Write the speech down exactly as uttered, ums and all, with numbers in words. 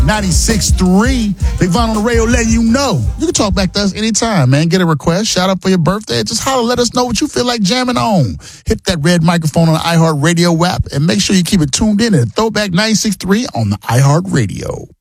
ninety-six point three. Big Von on the radio letting you know. You can talk back to us anytime, man. Get a request, shout out for your birthday. Just holler, let us know what you feel like jamming on. Hit that red microphone on the iHeartRadio app and make sure you keep it tuned in at Throwback ninety-six point three on the iHeartRadio.